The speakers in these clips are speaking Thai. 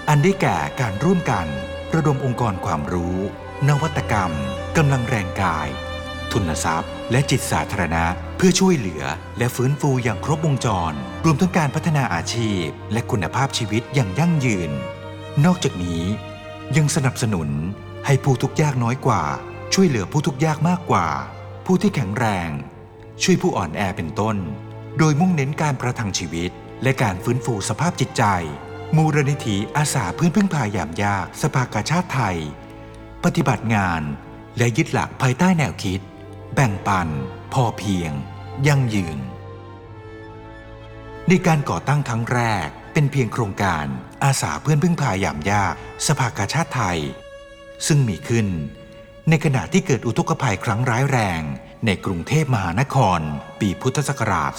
อันได้แก่การร่วมกันระดมองค์กรความรู้นวัตกรรมกำลังแรงกายทุนทรัพย์และจิตสาธารณะเพื่อช่วยเหลือและฟื้นฟูอย่างครบวงจรรวมทั้งการพัฒนาอาชีพและคุณภาพชีวิตอย่างยั่งยืนนอกจากนี้ยังสนับสนุนให้ผู้ทุกข์ยากน้อยกว่าช่วยเหลือผู้ทุกข์ยากมากกว่าผู้ที่แข็งแรงช่วยผู้อ่อนแอเป็นต้นโดยมุ่งเน้นการประทังชีวิตและการฟื้นฟูสภาพจิตใจมูลนิธิอาสาเพื่อนพึ่งพายามยากสภากาชาติไทยปฏิบัติงานและยึดหลักภายใต้แนวคิดแบ่งปันพอเพียงยั่งยืนในการก่อตั้งครั้งแรกเป็นเพียงโครงการอาสาเพื่อนพึ่งพายามยากสภากาชาติไทยซึ่งมีขึ้นในขณะที่เกิดอุทกภัยครั้งร้ายแรงในกรุงเทพมหานครปีพุทธศักราช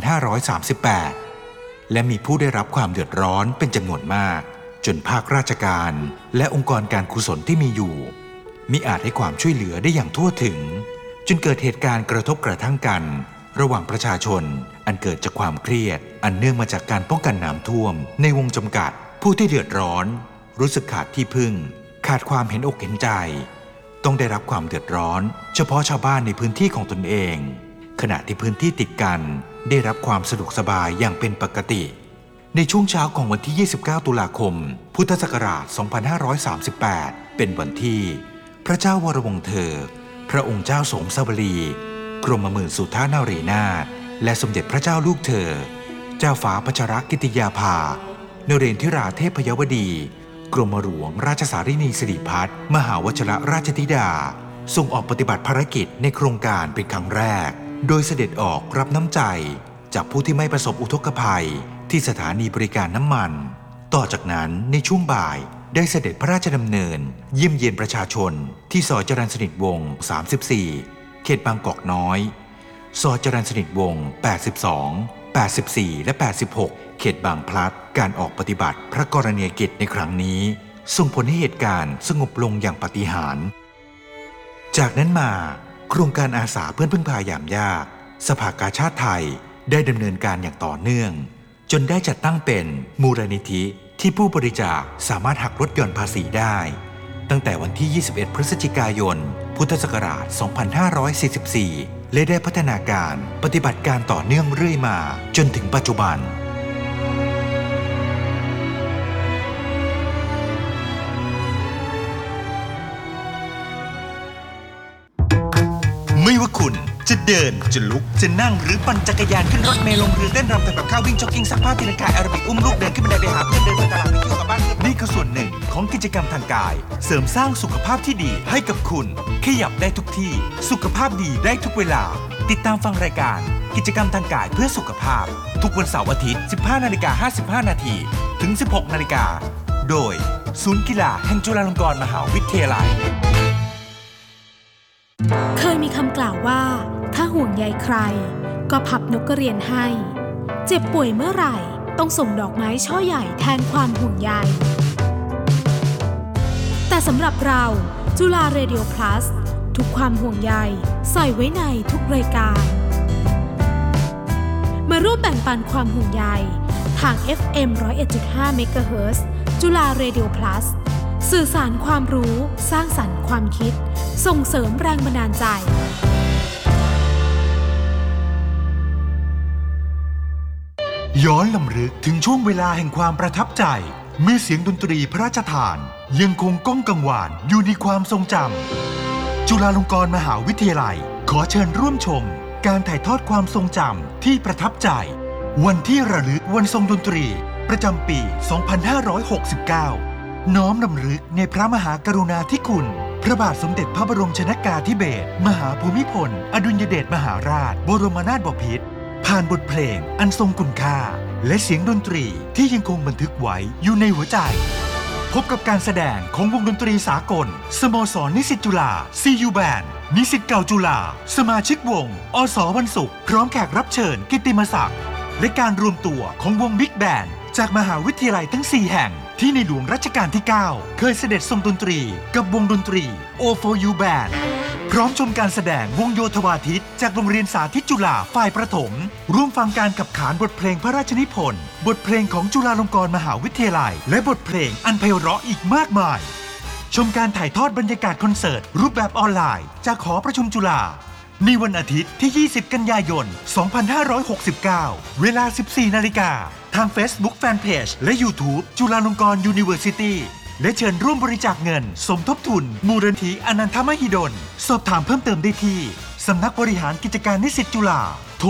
2538 และมีผู้ได้รับความเดือดร้อนเป็นจำนวนมากจนภาคราชการและองค์กรการกุศลที่มีอยู่มิอาจให้ความช่วยเหลือได้อย่างทั่วถึงจนเกิดเหตุการณ์กระทบกระทั่งกันระหว่างประชาชนอันเกิดจากความเครียดอันเนื่องมาจากการป้องกันน้ำท่วมในวงจำกัดผู้ที่เดือดร้อนรู้สึกขาดที่พึ่งขาดความเห็นอกเห็นใจต้องได้รับความเดือดร้อนเฉพาะชาวบ้านในพื้นที่ของตนเองขณะที่พื้นที่ติดกันได้รับความสะดวกสบายอย่างเป็นปกติในช่วงเช้าของวันที่ 29 ตุลาคม พุทธศักราช 2538 เป็นวันที่พระเจ้าวรวงศ์เธอพระองค์เจ้าสมสวลีกรมหมื่นสุทานารีนาถและสมเด็จพระเจ้าลูกเธอเจ้าฟ้าพัชรกิติยาภานเรนทิราเทพยวดีกรมหลวงราชสารินีสิริพัฒน์มหาวชิรราชธิดาทรงออกปฏิบัติภารกิจในโครงการเป็นครั้งแรกโดยเสด็จออกรับน้ำใจจากผู้ที่ไม่ประสบอุทกภัยที่สถานีบริการน้ำมันต่อจากนั้นในช่วงบ่ายได้เสด็จพระราชดำเนินเยี่ยมเยียนประชาชนที่ซอยจรัญสนิทวงศ์ 34 เขตบางกอกน้อยซอยจรัญสนิทวงศ์ 82 84 และ 86 เขตบางพลัดการออกปฏิบัติพระกรณียกิจในครั้งนี้ส่งผลให้เหตุการณ์สงบลงอย่างปาฏิหาริย์จากนั้นมาโครงการอาสาเพื่อนพึ่งพายามยากสภากาชาติไทยได้ดำเนินการอย่างต่อเนื่องจนได้จัดตั้งเป็นมูลนิธิที่ผู้บริจาคสามารถหักลดหย่อนภาษีได้ตั้งแต่วันที่ 21 พฤศจิกายน พุทธศักราช 2544 และได้พัฒนาการปฏิบัติการต่อเนื่องเรื่อยมาจนถึงปัจจุบันไม่ว่าคุณจะเดินจะลุกจะนั่งหรือปั่นจักรยานขึ้นรถเมล์ลงเรือเต้นรำทำกับข้าววิ่งจ็อกกิ้งซักผ้าตีลังกาแอโรบิกอุ้มลูกเดินขึ้นบันไดไปหาเพื่อนเดินไปตลาดไปเที่ยวกับบ้านนี่คือส่วนหนึ่งของกิจกรรมทางกายเสริมสร้างสุขภาพที่ดีให้กับคุณขยับได้ทุกที่สุขภาพดีได้ทุกเวลาติดตามฟังรายการกิจกรรมทางกายเพื่อสุขภาพทุกวันเสาร์อาทิตย์ 15:55 น.ถึง 16:00 น.โดยศูนย์กีฬาแห่งจุฬาลงกรณ์มหาวิทยาลัยเคยมีคำกล่าวว่าถ้าห่วงใยใครก็พับนกกระเรียนให้เจ็บป่วยเมื่อไหร่ต้องส่งดอกไม้ช่อใหญ่แทนความห่วงใยแต่สำหรับเราจุฬาเรดิโอพลัสทุกความห่วงใยใส่ไว้ในทุกรายการมาร่วมแบ่งปันความห่วงใยทาง FM 101.5 MHz จุฬาเรดิโอพลัสสื่อสารความรู้สร้างสรรค์ความคิดส่งเสริมแรงบันดาลใจย้อนลำลึกถึงช่วงเวลาแห่งความประทับใจเมื่อเสียงดนตรีพระราชทานยังคงก้องกังวานอยู่ในความทรงจำจุฬาลงกรณ์มหาวิทยาลัยขอเชิญร่วมชมการถ่ายทอดความทรงจำที่ประทับใจวันที่ระลึกวันทรงดนตรีประจำปี 2569 น้อมรำลึกในพระมหากรุณาธิคุณพระบาทสมเด็จพระบรมชนกาธิเบศรมหาภูมิพลอดุลยเดชมหาราชบรมนาถบพิตรผ่านบทเพลงอันทรงคุณค่าและเสียงดนตรีที่ยังคงบันทึกไว้อยู่ในหัวใจพบกับการแสดงของวงดนตรีสากลสโมสรนิสิตจุฬา CU Band นิสิตเก่าจุฬาสมาชิกวงอสวันศุกร์พร้อมแขกรับเชิญกิตติมศักดิ์และการรวมตัวของวงบิ๊กแบนด์จากมหาวิทยาลัยทั้ง 4 แห่งที่ในหลวงรัชกาลที่ 9 เคยเสด็จทรงดนตรีกับวงดนตรี O4U Band พพร้อมชมการแสดงวงโยธวาทิตจากโรงเรียนสาธิตจุฬาฝ่ายประถมร่วมฟังการขับขานบทเพลงพระราชนิพนธ์บทเพลงของจุฬาลงกรณ์มหาวิทยาลัยและบทเพลงอันไพเราะอีกมากมายชมการถ่ายทอดบรรยากาศคอนเสิร์ตรูปแบบออนไลน์จากหอประชุมจุฬาในวันอาทิตย์ที่ 20 กันยายน 2569 เวลา 14 นาฬิกาทาง Facebook Fanpage และ YouTube จุฬาลงกรณ์ University และเชิญร่วมบริจาคเงินสมทบทุนมูลนิธิอนันทมหิดลสอบถามเพิ่มเติมได้ที่สำนักบริหารกิจการนิสิตจุฬาโทร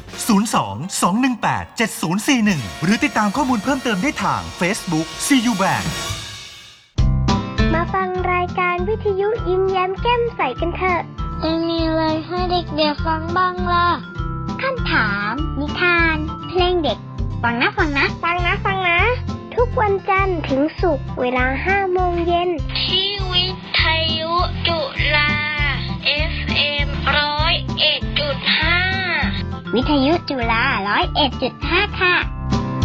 02-218-7041 หรือติดตามข้อมูลเพิ่มเติมได้ทาง Facebook CU Bank มาฟังรายการวิทยุยิ้มแย้มแก้มใสกันเถอะจะมีอะไรให้เด็กๆฟังบ้างล่ะคำถามนิทานเพลงเด็กฟังนะทุกวันจันทร์ถึงศุกร์เวลา 5 โมงเย็นที่วิทยุจุฬา FM 101.5 วิทยุจุฬา 101.5 ค่ะ